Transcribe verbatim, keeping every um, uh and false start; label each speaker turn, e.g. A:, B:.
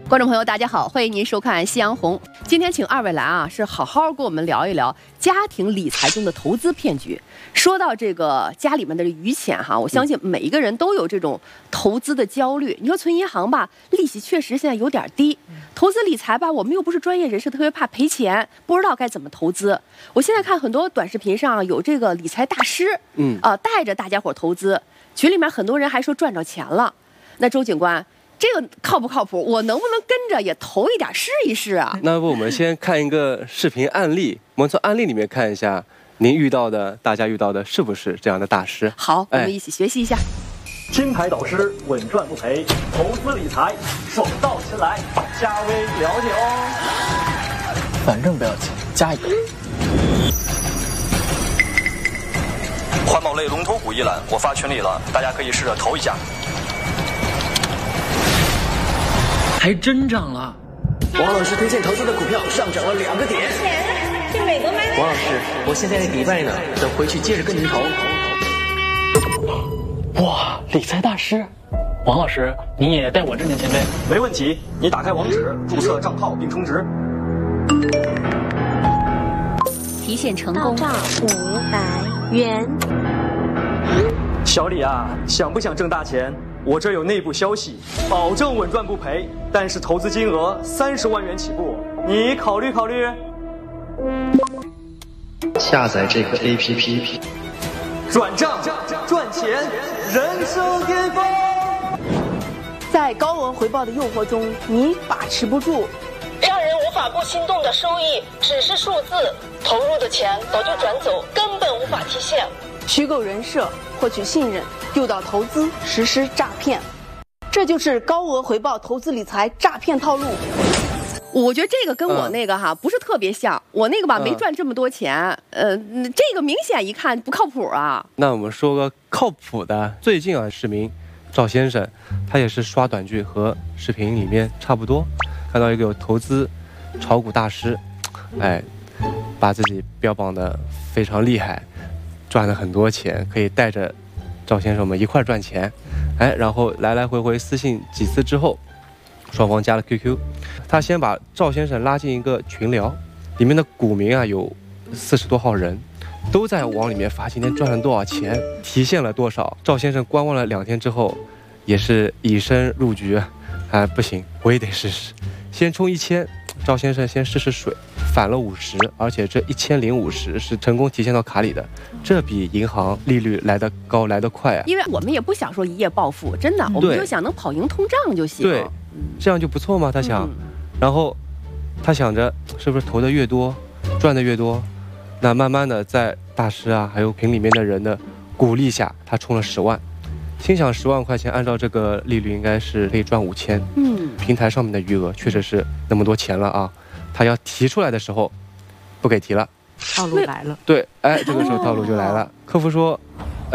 A: 观众朋友，大家好，欢迎您收看《夕阳红》。今天请二位来啊，是好好跟我们聊一聊家庭理财中的投资骗局。说到这个家里面的余钱哈，我相信每一个人都有这种投资的焦虑。你说存银行吧，利息确实现在有点低；投资理财吧，我们又不是专业人士，特别怕赔钱，不知道该怎么投资。我现在看很多短视频上有这个理财大师，嗯啊、呃，带着大家伙投资，群里面很多人还说赚着钱了。那周警官，这个靠不靠谱？我能不能跟着也投一点试一试啊？
B: 那我们先看一个视频案例，我们从案例里面看一下，您遇到的、大家遇到的是不是这样的大师？
A: 好，我们一起学习一下。
C: 金牌导师，稳赚不赔，投资理财手到擒来，加微了解哦。
D: 反正不要钱，加一个。
E: 环保类龙头股一览，我发群里了，大家可以试着投一下。
D: 还真涨了！
F: 王老师推荐投资的股票上涨了两个点。
G: 去美国买。
F: 王老师，我现在在迪拜呢，等回去接着跟您投。
D: 哇，理财大师，王老师，你也带我挣点钱呗？
C: 没问题，你打开网址，注册账号并充值。
G: 提现成功到账五百元。
C: 小李啊，想不想挣大钱？我这有内部消息，保证稳赚不赔，但是投资金额三十万元起步，你考虑考虑？
F: 下载这个 A P P，
C: 转账赚钱，人生巅峰。
H: 在高额回报的诱惑中，你把持不住，
I: 让人无法不心动的收益只是数字，投入的钱早就转走，根本无法提现。
H: 虚构人设，获取信任，诱导投资，实施诈骗，这就是高额回报投资理财诈骗套路。
A: 我觉得这个跟我那个哈、嗯、不是特别像，我那个吧、嗯、没赚这么多钱，呃，这个明显一看不靠谱啊。
B: 那我们说个靠谱的，最近啊，市民赵先生，他也是刷短剧和视频里面差不多，看到一个有投资炒股大师，哎，把自己标榜的非常厉害。赚了很多钱，可以带着赵先生们一块赚钱，哎，然后来来回回私信几次之后，双方加了 Q Q， 他先把赵先生拉进一个群聊，里面的股民啊有四十多号人，都在往里面发今天赚了多少钱，提现了多少。赵先生观望了两天之后，也是以身入局，啊、哎，不行，我也得试试，先充一千，赵先生先试试水。返了五十，而且这一千零五十是成功提现到卡里的，这比银行利率来得高来得快啊！
A: 因为我们也不想说一夜暴富，真的，我们就想能跑赢通胀就行。
B: 对，这样就不错嘛，他想。嗯、然后他想着是不是投的越多，赚的越多，那慢慢的在大师啊还有群里面的人的鼓励下，他充了十万，心想十万块钱按照这个利率应该是可以赚五千。嗯，平台上面的余额确实是那么多钱了啊。他要提出来的时候，不给提了，
G: 套路来了。
B: 对，哎，这个时候套路就来了。客服说